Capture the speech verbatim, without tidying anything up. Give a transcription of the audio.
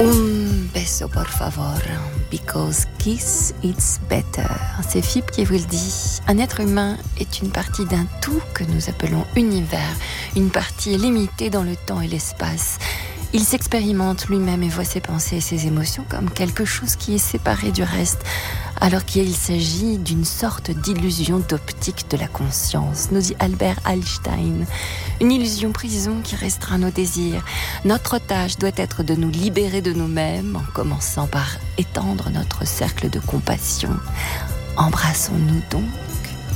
Un beso por favor, because kiss it's better. C'est Philippe qui vous le dit. Un être humain est une partie d'un tout que nous appelons univers, une partie limitée dans le temps et l'espace. Il s'expérimente lui-même et voit ses pensées et ses émotions comme quelque chose qui est séparé du reste, alors qu'il s'agit d'une sorte d'illusion d'optique de la conscience, nous dit Albert Einstein. Une illusion prison qui restreint nos désirs. Notre tâche doit être de nous libérer de nous-mêmes, en commençant par étendre notre cercle de compassion. Embrassons-nous donc